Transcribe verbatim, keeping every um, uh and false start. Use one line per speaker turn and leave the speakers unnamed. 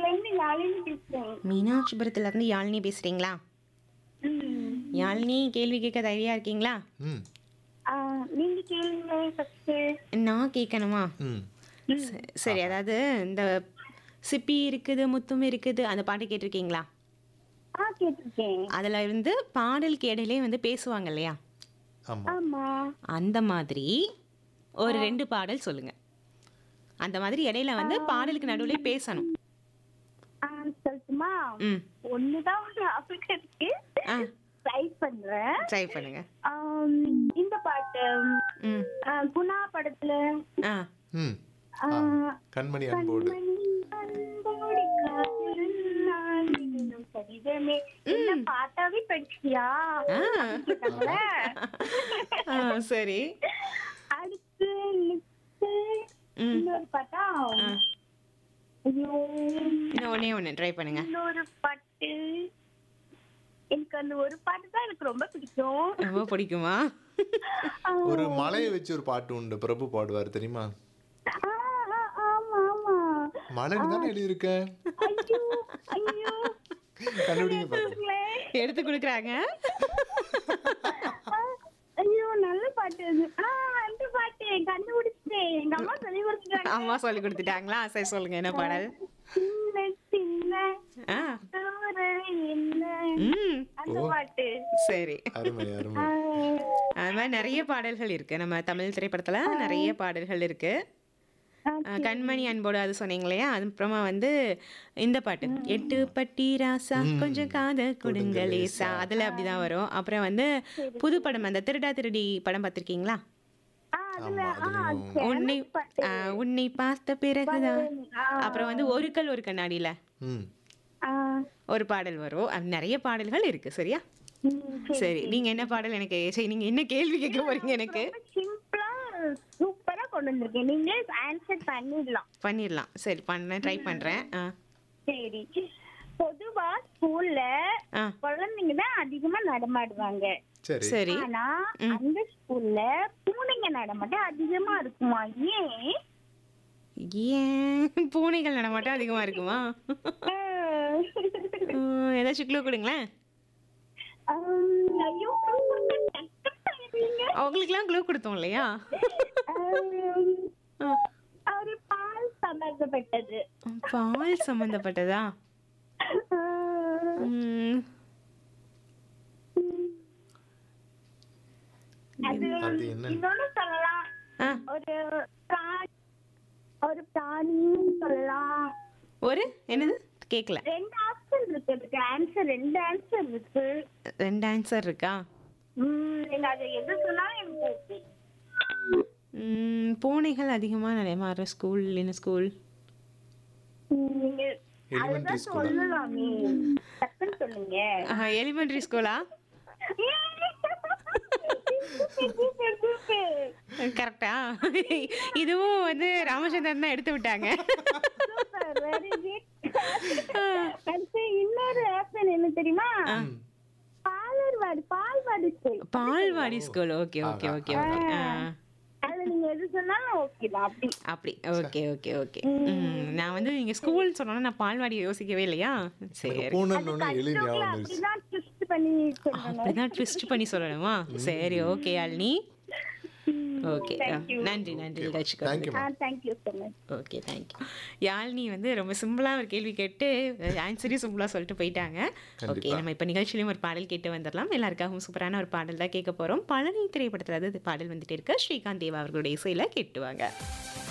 மீனாட்சிபுரத்துல இருந்து யாழினி பேசுறேன்.
மீனாட்சிபுரத்துல இருந்து யாழினி பேசுறீங்களா?
ம்.
யாழினி கேள்வி கேட்க தயாரா இருக்கீங்களா?
ம்
ஆ, நீங்க கேளுங்க ஃபர்ஸ்ட்.
நான் கேட்கணுமா?
ம்
ச- சரி, அதாவது இந்த சிப்பி இருக்குது முத்தும் இருக்குது அந்த பாட்டு கேட்டிருக்கீங்களா?
ஆ, கேட்டிருக்கேன்.
அதுல இருந்து பாடலுக்கு இடையிலே வந்து பேசுவாங்க இல்லையா?
ஆமா
ஆமா.
அந்த மாதிரி ஒரு ரெண்டு பாடல் சொல்லுங்க. அந்த மாதிரி இடையில வந்து பாடலுக்கு நடுவுல பேசணும்.
ஆ, சொல்லட்டுமா?
ம்
ஒண்ணுதான் ஒரு ஞாபகம் இருக்கு.
ஆ
ட்ரை பண்றேன்.
ட்ரை பண்ணுங்க.
ஆம், இந்த பாட்டு
ம்
ஆ, குணா படத்துல
ஆ
ம்
ஆ,
ஆ, கண்மணி அன்போடு
கண்மணி அன்போடு காத்திருந்தால் என்னும் கடிதமே. என்ன பாட்டாவே படிச்சியா?
ஆ.
கேட்டாங்களே.
ஆ, சரி.
அடுத்து next
ம்
இன்னொரு பாட்டா?
ஆ.
ஐயோ,
இன்னும் ஒண்ணே ஒன்று ட்ரை பண்ணுங்க.
இன்னொரு பாட்டு. எனக்கு அந்த ஒரு பாட்டு தான் எனக்கு ரொம்ப பிடிக்கும்.
ரொம்ப பிடிக்குமா?
ஆ,
ஒரு மலையை வச்சு ஒரு பாட்டு உண்டு, பிரபு பாடுவார் தெரியுமா?
ஆ, ஆ, ஆமா ஆமா.
மலைன்னு தானே எழுதியிருக்க,
ஐயோ ஐயோ,
கண்டுபிடிங்க பாருங்க.
சொல்லுங்களே.
எடுத்து கொடுக்குறாங்க.
ஆ, ஐயோ, நல்ல பாட்டு அது. ஆ, அந்த பாட்டு கண்டுபிடிச்சேன். எங்க அம்மா சொல்லி கொடுத்துட்டாங்க.
அம்மா சொல்லி கொடுத்துட்டாங்களா? சரி, சொல்லுங்க என்ன பாடல்?
சின்ன சின்ன
ஆ
தூரல் என்ன,
ம்
அந்த
ஓ.
பாட்டு.
சரி.
அருமை
ஆ,
அருமை.
அது மாதிரி நிறைய பாடல்கள் இருக்கு நம்ம தமிழ் திரைப்படத்துல. நிறைய பாடல்கள் இருக்கு.
ஆ,
அஹ், கண்மணி அன்போடு அது சொன்னீங்க இல்லையா? அது அப்புறமா வந்து இந்த பாட்டு எட்டு பட்டி ராசா
ம்.
கொஞ்சம் காத கொடுங்க
கொடுங்க
லேசா,
லேசா.
அதுல அப்படிதான் வரும். அப்புறம் வந்து புது படம் அந்த திருடா திருடி படம் பார்த்திருக்கீங்களா?
ஆ, அதுல
ஆமா,
ஆ,
அதுலயும்
famous
உன்னை
பாட்டு.
அஹ், உன்னை பார்த்த பிறகுதான்.
ஆ,
அப்புறம் வந்து ஒரு கல் ஒரு கண்ணாடியில
ம்
ஆ,
ஒரு பாடல் வரும். அது நிறைய பாடல்கள் இருக்கு. சரியா?
ம், சரி.
சரி, நீங்க என்ன பாடல் எனக்கு சரி நீங்க என்ன கேள்வி கேட்க போறீங்க எனக்கு?
ரொம்ப சிம்பிளா சூப்பரா கொண்டு வந்திருக்கேன். நீங்களே ஆன்சர் பண்ணிடலாம்.
பண்ணிடலாம். சரி, பண்ண ட்ரை பண்றேன். ஆ
சரி. பொதுவா ஸ்கூல்ல
ஆ
குழந்தைங்க தான் அதிகமா நடமாடுவாங்க.
சரி
சரி.
ஆனா
ம்.
அந்த ஸ்கூல்ல பூனைங்க நடமாட்டம் அதிகமா இருக்குமா? ஏன்?
ஏன் பூனைகள் நடமாட்டம் அதிகமா இருக்குமா? ம், ஏதாச்சும் க்ளூ கொடுங்களேன்.
ஆம், ஐயோ,
அவங்களுக்குலாம் க்ளூ கொடுத்தோம் இல்லையா?
ஆம்,
ஆ,
ஒரு பால் சம்பந்தப்பட்டது.
பால் சம்பந்தப்பட்டதா? ம்,
அது
அது என்ன?
இன்னொன்னு சொல்லலாம்.
ஆ,
ஒரு பிராணி, ஒரு பிராணின்னு சொல்லலாம்.
ஒரு என்னது கேட்கல.
ரெண்டு ஆப்ஷன் இருக்கு. அதுக்கு ஆன்சர் ரெண்டு ஆன்சர் இருக்கு.
ரெண்டு ஆன்சர் இருக்கா?
ம், நீங்க அதை எது சொன்னாலும் எனக்கு ஓகே.
ம், பூனைகள் அதிகமா நடமாடுற ஸ்கூல் என்ன ஸ்கூல்?
ம், நீங்க
எலிமெண்டரி
அதுதான்
ஸ்கூலா?
சொல்லலாமே. டக்குன்னு சொல்லுங்க.
எலிமெண்டரி ஸ்கூலா?
Super, super.
கரெக்டா? இதுவும் வந்து ராமச்சந்திரன் தான் எடுத்து விட்டாங்க.
Super, very good. அடுத்து இன்னொரு ஆப்ஷன் என்ன தெரியுமா? பாலர்வாடி, பால்வாடி ஸ்கூல்.
பால்வாடி school. Okay okay okay okay.
அதுல நீங்க எது சொன்னாலும் ஓகே தான். அப்படி
அப்படி. Okay okay okay. ம், நான் வந்து நீங்க ஸ்கூல் சொன்னோன்னா நான் பால்வாடி யோசிக்கவே இல்லையா? சரி,
பூனன்னு எலி ஞாபகம் வந்துருச்சு.
அப்படிதான் ட்விஸ்ட் பண்ணி சொல்லணும்.
அப்படிதான் ட்விஸ்ட் பண்ணி சொல்லணுமா? சரி, ஓகே யாழினி. ஓகே, நன்றி நன்றி நிகழ்ச்சிக்கு
தேங்க்யூ
ஆ, thank you so much.
Okay, thank you. Yazhini வந்து ரொம்ப சிம்பிளாக ஒரு கேள்வி கேட்டு ஆன்சரையும் சிம்பிளாக சொல்லிட்டு போயிட்டாங்க. ஓகே,
கண்டிப்பா.
நம்ம இப்போ நிகழ்ச்சியிலையும் ஒரு பாடல் கேட்டு வந்துடலாம். எல்லாருக்காகவும் சூப்பரான ஒரு பாடல் தான் கேட்க போகிறோம். பழனி திரைப்படத்தில் அது பாடல் வந்துட்டு இருக்கு. ஸ்ரீகாந்த் தேவா அவர்களுடைய இசையில் கேட்டுவாங்க.